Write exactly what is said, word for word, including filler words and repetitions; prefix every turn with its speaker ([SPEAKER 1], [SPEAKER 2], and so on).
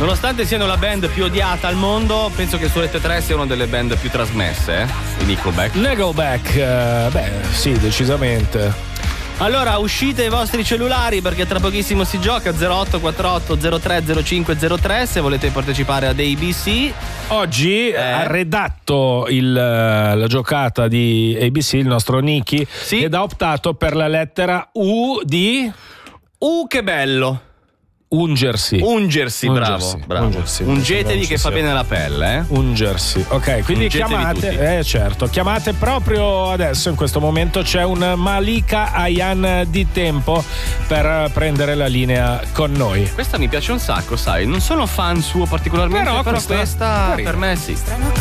[SPEAKER 1] Nonostante siano la band più odiata al mondo, penso che su Rete tre sia una delle band più trasmesse, eh? I Nickelback.
[SPEAKER 2] Nickelback, eh, beh, sì, decisamente.
[SPEAKER 1] Allora uscite i vostri cellulari perché tra pochissimo si gioca. Zero otto quattro zero tre zero cinque zero tre se volete partecipare ad A B C.
[SPEAKER 2] Oggi
[SPEAKER 1] eh.
[SPEAKER 2] ha redatto il, la giocata di A B C il nostro Nicky,
[SPEAKER 1] sì.
[SPEAKER 2] Ed ha optato per la lettera U di
[SPEAKER 1] U che bello.
[SPEAKER 2] Ungersi.
[SPEAKER 1] Ungersi, bravo, bravo.
[SPEAKER 2] Ungersi.
[SPEAKER 1] Ungetevi che fa bene alla pelle, eh?
[SPEAKER 2] Ungersi. Ok, quindi
[SPEAKER 1] Ungetevi
[SPEAKER 2] chiamate,
[SPEAKER 1] tutti.
[SPEAKER 2] eh certo, chiamate proprio adesso, in questo momento c'è un Malika Ayan di tempo per prendere la linea con noi.
[SPEAKER 1] Questa mi piace un sacco, sai, non sono fan suo particolarmente,
[SPEAKER 2] però,
[SPEAKER 1] però
[SPEAKER 2] questa,
[SPEAKER 1] questa
[SPEAKER 2] carina.
[SPEAKER 1] per me sì.